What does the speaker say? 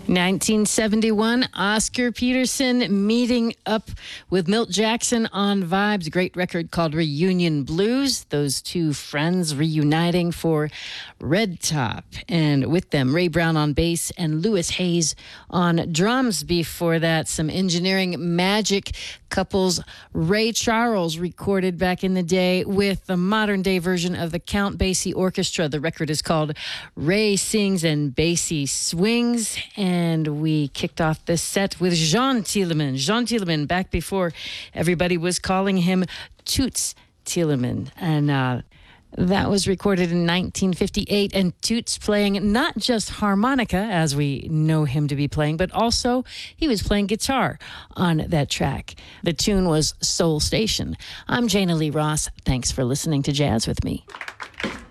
1971, Oscar Peterson meeting up with Milt Jackson on Vibes, a great record called Reunion Blues. Those two friends reuniting for Red Top. And with them, Ray Brown on bass and Louis Hayes on drums. Before that, some engineering magic couples. Ray Charles recorded back in the day with the modern day version of the Count Basie Orchestra. The record is called Ray Sings and Basie Swings. And we kicked off this set with Jean Thielemann. Jean Thielemann, back before everybody was calling him Toots Thielemann. And that was recorded in 1958. And Toots playing not just harmonica, as we know him to be playing, but also he was playing guitar on that track. The tune was Soul Station. I'm Jana Lee Ross. Thanks for listening to Jazz with me.